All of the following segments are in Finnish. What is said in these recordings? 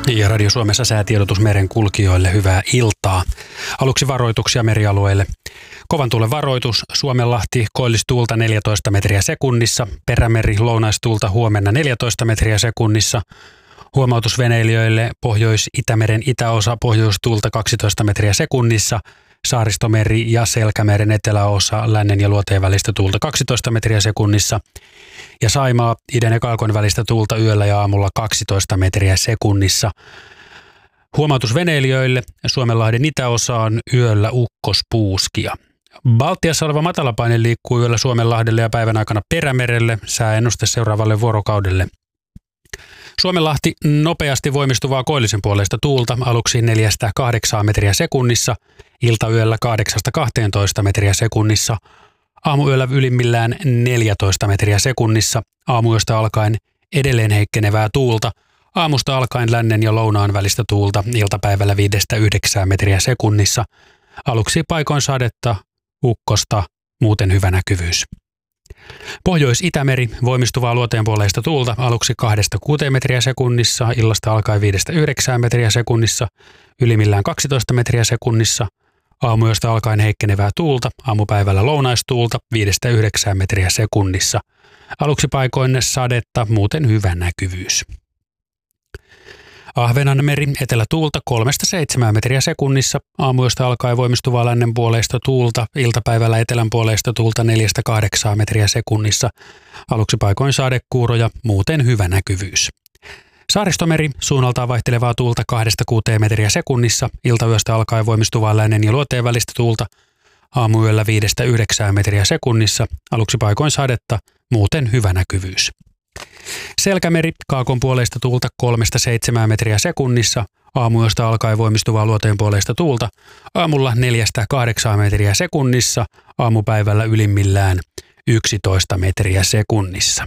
Ja Radio Suomessa säätiedotus merenkulkijoille, hyvää iltaa. Aluksi varoituksia merialueille. Kovan tuulen varoitus, Suomenlahti, koillistuulta 14 metriä sekunnissa, Perämeri, lounaistuulta huomenna 14 metriä sekunnissa. Huomautus veneilijöille, Pohjois-Itämeren itäosa, pohjoistuulta 12 metriä sekunnissa, Saaristomeri ja Selkämeren eteläosa, lännen ja luoteen välistä tuulta 12 metriä sekunnissa. Ja Saimaa, idän ja kaakon välistä tuulta yöllä ja aamulla 12 metriä sekunnissa. Huomautus veneilijöille, Suomenlahden itäosaan yöllä ukkospuuskia. Baltiassa oleva matalapaine liikkuu yöllä Suomenlahdelle ja päivän aikana Perämerelle, sääennuste seuraavalle vuorokaudelle. Suomenlahti nopeasti voimistuvaa koillisen puoleista tuulta, aluksi 4-8 metriä sekunnissa, iltayöllä 8-12 metriä sekunnissa, aamuyöllä ylimmillään 14 metriä sekunnissa, aamuyöstä alkaen edelleen heikkenevää tuulta, aamusta alkaen lännen ja lounaan välistä tuulta, iltapäivällä 5-9 metriä sekunnissa, aluksi paikoin sadetta, ukkosta, muuten hyvä näkyvyys. Pohjois-Itämeri, voimistuvaa luoteenpuoleista tuulta, aluksi 2-6 metriä sekunnissa, illasta alkaen 5-9 metriä sekunnissa, ylimmillään 12 metriä sekunnissa, aamuyöstä alkaen heikkenevää tuulta, aamupäivällä lounaistuulta 5-9 metriä sekunnissa, aluksi paikoin sadetta, muuten hyvä näkyvyys. Ahvenanmeri, etelätuulta 3-7 metriä sekunnissa, aamuyöstä alkaen voimistuvaa lännenpuoleista tuulta, iltapäivällä etelänpuoleista tuulta 4-8 metriä sekunnissa, aluksi paikoin sadekuuroja, muuten hyvä näkyvyys. Saaristomeri, suunnaltaan vaihtelevaa tuulta 2-6 metriä sekunnissa, iltayöstä alkaen voimistuvaa lännen ja luoteen välistä tuulta, aamuyöllä 5-9 metriä sekunnissa, aluksi paikoin sadetta, muuten hyvä näkyvyys. Selkämeri, kaakon puoleista tuulta 3-7 metriä sekunnissa, aamuyöstä alkaen voimistuvaa luoteen puoleista tuulta, aamulla 4-8 metriä sekunnissa, aamupäivällä ylimmillään 11 metriä sekunnissa.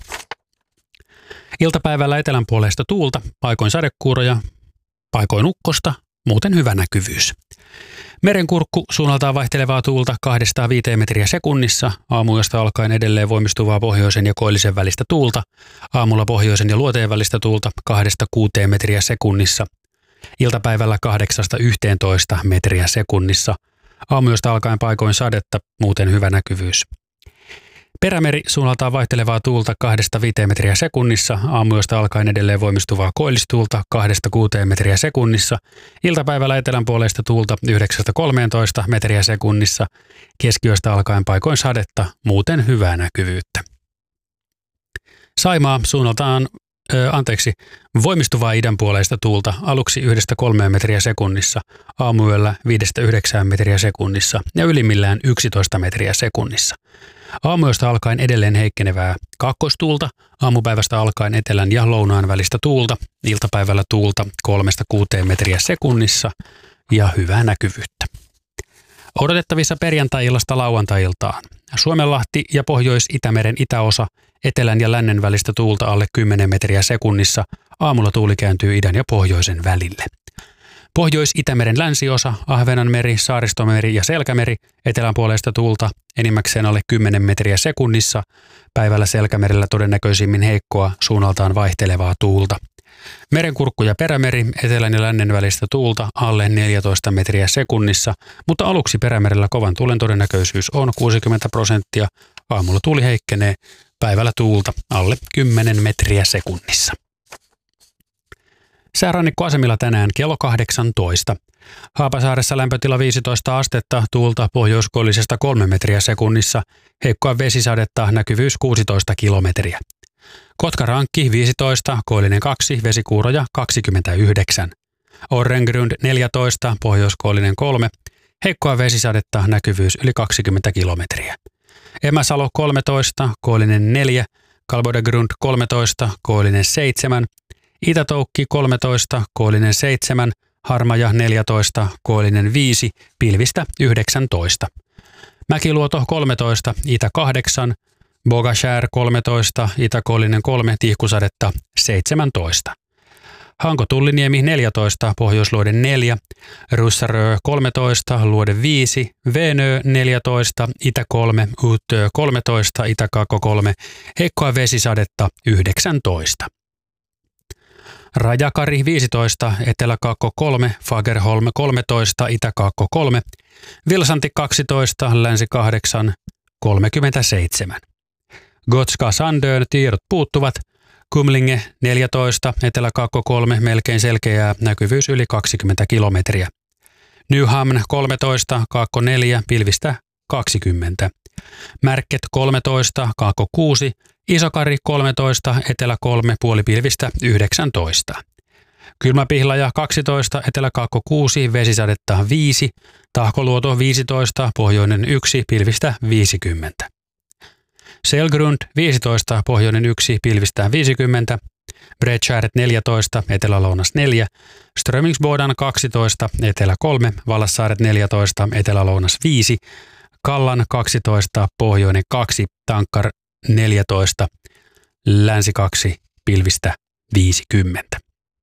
Iltapäivällä etelän puoleista tuulta, paikoin sadekuuroja, paikoin ukkosta, muuten hyvä näkyvyys. Merenkurkku, suunnaltaan vaihtelevaa tuulta 2-5 metriä sekunnissa, aamuyöstä alkaen edelleen voimistuvaa pohjoisen ja koillisen välistä tuulta, aamulla pohjoisen ja luoteen välistä tuulta 2-6 metriä sekunnissa, iltapäivällä 8-11 metriä sekunnissa, aamuyöstä alkaen paikoin sadetta, muuten hyvä näkyvyys. Perämeri, suunnaltaan vaihtelevaa tuulta 2-5 metriä sekunnissa, aamuyöstä alkaen edelleen voimistuvaa koillistuulta 2-6 metriä sekunnissa, iltapäivällä etelän puoleista tuulta 9-13 metriä sekunnissa, keskiyöstä alkaen paikoin sadetta, muuten hyvää näkyvyyttä. Saimaa, suunnaltaan voimistuvaa idän puoleista tuulta, aluksi 1-3 metriä sekunnissa, aamuyöllä 5-9 metriä sekunnissa ja ylimmillään 11 metriä sekunnissa. Aamuyöstä alkaen edelleen heikkenevää kaakkoistuulta, aamupäivästä alkaen etelän ja lounaan välistä tuulta, iltapäivällä tuulta 3-6 metriä sekunnissa ja hyvää näkyvyyttä. Odotettavissa perjantai-illasta lauantai-iltaan. Suomenlahti ja Pohjois-Itämeren itäosa, etelän ja lännen välistä tuulta alle 10 metriä sekunnissa, aamulla tuuli kääntyy idän ja pohjoisen välille. Pohjois-Itämeren länsiosa, Ahvenanmeri, Saaristomeri ja Selkämeri, etelän puolesta tuulta enimmäkseen alle 10 metriä sekunnissa, päivällä Selkämerellä todennäköisimmin heikkoa, suunnaltaan vaihtelevaa tuulta. Merenkurkku ja Perämeri, etelän ja lännen välistä tuulta alle 14 metriä sekunnissa, mutta aluksi Perämerellä kovan tuulen todennäköisyys on 60%, aamulla tuuli heikkenee, päivällä tuulta alle 10 metriä sekunnissa. Säärannikkoasemilla tänään kello 18. Haapasaaressa lämpötila 15 astetta, tuulta pohjoiskoillisesta 3 metriä sekunnissa, heikkoa vesisadetta, näkyvyys 16 kilometriä. Kotkarankki 15, koillinen 2, vesikuuroja 29. Orrengrund 14, pohjoiskoillinen 3, heikkoa vesisadetta, näkyvyys yli 20 kilometriä. Emäsalo 13, koillinen 4, Kalbodegrund 13, koillinen 7, Itätoukki 13, koillinen 7, Harmaja 14, koillinen 5, pilvistä 19. Mäkiluoto 13, Itä 8, Bogashär 13, Itä-koillinen 3, tihkusadetta 17. Hanko-Tulliniemi 14, Pohjoisluoden 4, Russarö 13, Luode 5, Venö 14, Itä 3, Utö 13, Itä-Kaakko 3, heikkoa vesisadetta 19. Rajakari 15, Etelä-Kaakko 3, Fagerholm 13, Itä-Kaakko 3, Vilsanti 12, Länsi 8, 37. Gotska Sandön tiedot puuttuvat. Kumlinge 14, Etelä-Kaakko 3, melkein selkeää, näkyvyys yli 20 kilometriä. Nyhamn 13, Kaakko 4, pilvistä 20. Märket 13, Kaakko 6, Isokari 13, Etelä 3, puolipilvistä 19. Kylmäpihlaja 12, Etelä-Kaakko 6, vesisadetta 5, Tahkoluoto 15, pohjoinen 1, pilvistä 50. Selgrund 15, pohjoinen 1, pilvistä 50. Bredskäret 14, Etelä-Lounas 4, Strömingsbodan 12, Etelä 3, Vallassaaret 14, Etelä-Lounas 5, Kallan 12, pohjoinen 2, Tankkar 14, Länsi 2, pilvistä 50.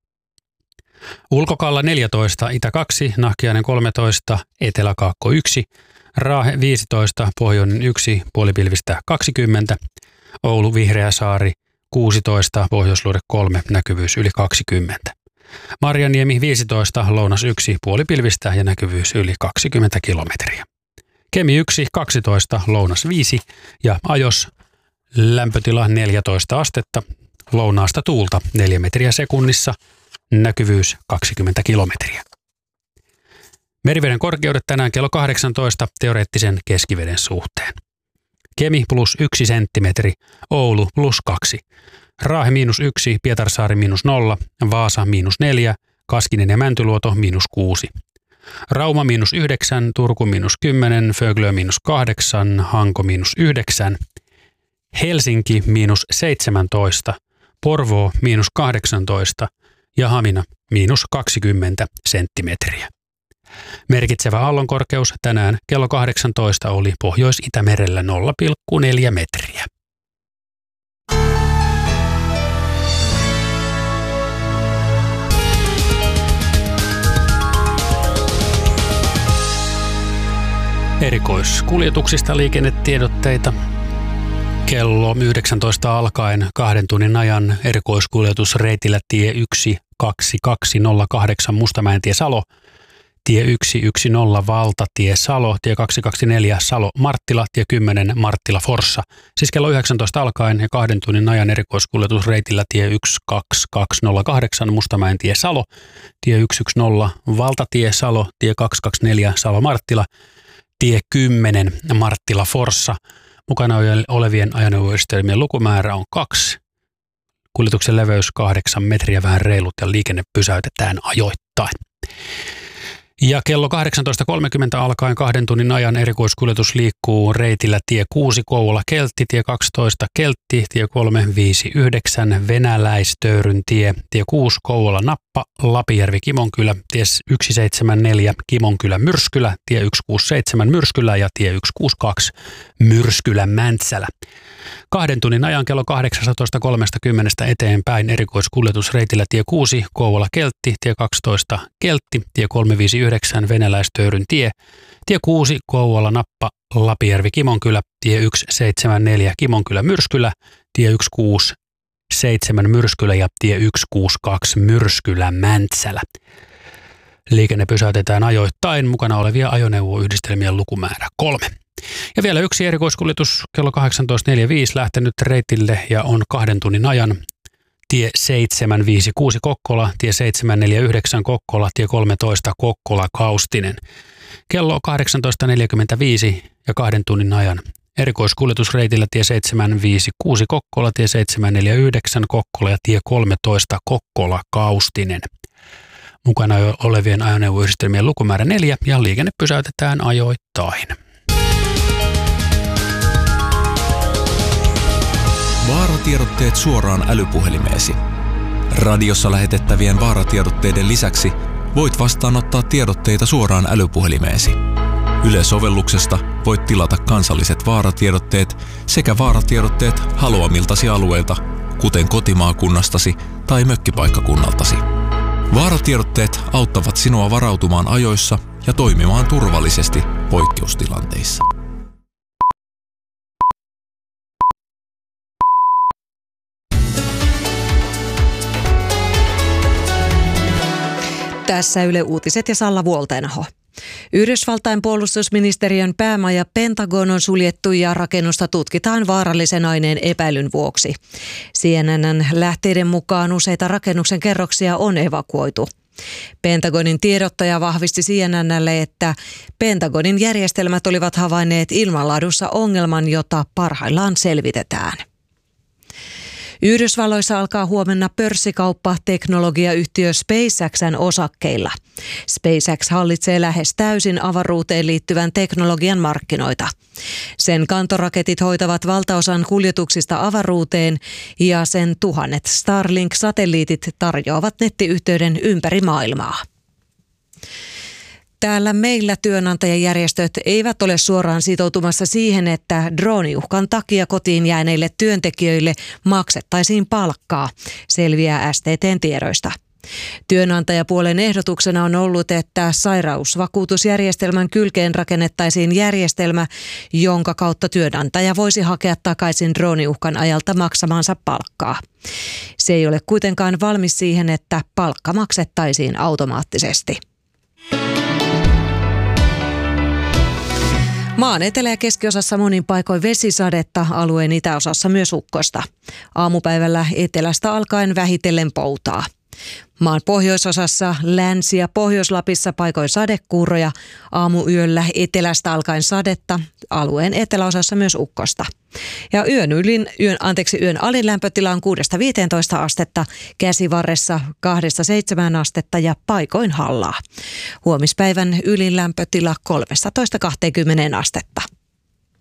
Ulkokalla 14, Itä 2, Nahkiainen 13, Etelä-Kaakko 1, Raahe 15, pohjoinen 1, puolipilvistä 20, Oulu Vihreäsaari 16, Pohjoisluode 3, näkyvyys yli 20. Marjaniemi 15, Lounas 1, puolipilvistä ja näkyvyys yli 20 kilometriä. Kemi 1, 12, Lounas 5 ja Ajos lämpötila 14 astetta, lounaasta tuulta 4 metriä sekunnissa, näkyvyys 20 kilometriä. Meriveden korkeudet tänään kello 18 teoreettisen keskiveden suhteen. Kemi plus 1 senttimetri, Oulu plus 2, Raahe miinus 1, Pietarsaari miinus 0, Vaasa miinus 4, Kaskinen ja Mäntyluoto miinus 6. Rauma miinus 9, Turku miinus 10, Föglö miinus 8, Hanko miinus 9, Helsinki miinus 17, Porvoo miinus 18 ja Hamina miinus 20 senttimetriä. Merkitsevä aallonkorkeus tänään kello 18 oli Pohjois-Itämerellä 0,4 metriä. Erikoiskuljetuksista liikennetiedotteita. Kello 19 alkaen 2 tunnin ajan erikoiskuljetus reitillä tie 12208 Mustamäentie Salo, tie 110 Valtatie Salo, tie 224 Salo Marttila, tie 10 Marttila Forssa. Siis kello 19 alkaen ja 2 tunnin ajan erikoiskuljetus reitillä tie 12208 Mustamäentie Salo, tie 110 Valtatie Salo, tie 224 Salo Marttila, tie 10 Marttila Forssa. Mukana olevien ajoneuvoyhdistelmien lukumäärä on 2. Kuljetuksen leveys 8 metriä vähän reilut ja liikenne pysäytetään ajoittain. Ja kello 18.30 alkaen 2 tunnin ajan erikoiskuljetus liikkuu reitillä tie 6 Kouvola-Keltti, tie 12 Keltti, tie 359 Venäläistöyryn tie, tie 6 Kouvola-Nappa, Lapijärvi-Kimonkylä, tie 174 Kimonkylä-Myrskylä, tie 167 Myrskylä ja tie 162 Myrskylä-Mäntsälä. 2 tunnin ajan kello 18.30 eteenpäin erikoiskuljetus reitillä tie 6 Kouvola-Keltti, tie 12 Keltti, tie 359 Venäläistöyryn tie, tie 6 Kouvola-Nappa, Lapijärvi-Kimonkylä, tie 174 Kimonkylä-Myrskylä, tie 167 Myrskylä ja tie 162 Myrskylä-Mäntsälä. Liikenne pysäytetään ajoittain, mukana olevia ajoneuvoyhdistelmien lukumäärä 3. Ja vielä yksi erikoiskuljetus kello 18.45 lähtenyt reitille ja on 2 tunnin ajan. Tie 756 Kokkola, tie 749 Kokkola, tie 13 Kokkola Kaustinen. Kello 18.45 ja 2 tunnin ajan. Erikoiskuljetus reitillä tie 756 Kokkola, tie 749 Kokkola ja tie 13 Kokkola Kaustinen. Mukana olevien ajoneuvoyhdistelmien lukumäärä 4 ja liikenne pysäytetään ajoittain. Vaaratiedotteet suoraan älypuhelimeesi. Radiossa lähetettävien vaaratiedotteiden lisäksi voit vastaanottaa tiedotteita suoraan älypuhelimeesi. Yle-sovelluksesta voit tilata kansalliset vaaratiedotteet sekä vaaratiedotteet haluamiltasi alueilta, kuten kotimaakunnastasi tai mökkipaikkakunnaltasi. Vaaratiedotteet auttavat sinua varautumaan ajoissa ja toimimaan turvallisesti poikkeustilanteissa. Tässä Yle Uutiset ja Salla Vuoltenho. Yhdysvaltain puolustusministeriön päämaja Pentagon on suljettu ja rakennusta tutkitaan vaarallisen aineen epäilyn vuoksi. CNN:n lähteiden mukaan useita rakennuksen kerroksia on evakuoitu. Pentagonin tiedottaja vahvisti CNN:lle, että Pentagonin järjestelmät olivat havainneet ilmanlaadussa ongelman, jota parhaillaan selvitetään. Yhdysvalloissa alkaa huomenna pörssikauppa teknologiayhtiö SpaceXn osakkeilla. SpaceX hallitsee lähes täysin avaruuteen liittyvän teknologian markkinoita. Sen kantoraketit hoitavat valtaosan kuljetuksista avaruuteen ja sen 1000 Starlink-satelliitit tarjoavat nettiyhteyden ympäri maailmaa. Täällä meillä työnantajajärjestöt eivät ole suoraan sitoutumassa siihen, että drooniuhkan takia kotiin jääneille työntekijöille maksettaisiin palkkaa, selviää STT:n tiedoista. Työnantajapuolen ehdotuksena on ollut, että sairausvakuutusjärjestelmän kylkeen rakennettaisiin järjestelmä, jonka kautta työnantaja voisi hakea takaisin drooniuhkan ajalta maksamansa palkkaa. Se ei ole kuitenkaan valmis siihen, että palkka maksettaisiin automaattisesti. Maan etelä- ja keskiosassa monin paikoin vesisadetta, alueen itäosassa myös ukkosta. Aamupäivällä etelästä alkaen vähitellen poutaa. Maan pohjoisosassa, Länsi- ja Pohjois-Lapissa paikoin sadekuuroja, aamuyöllä etelästä alkaen sadetta, alueen eteläosassa myös ukkosta. Ja yön alin lämpötila on 6-15 astetta, Käsivarressa 2-7 astetta ja paikoin hallaa. Huomispäivän ylin lämpötila 13-20 astetta.